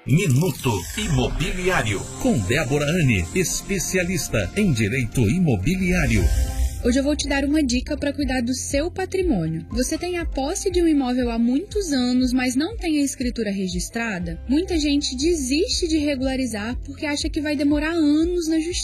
Minuto Imobiliário. Com Débora Anne, especialista em direito imobiliário. Hoje eu vou te dar uma dica para cuidar do seu patrimônio. Você tem a posse de um imóvel há muitos anos, mas não tem a escritura registrada? Muita gente desiste de regularizar porque acha que vai demorar anos na justiça.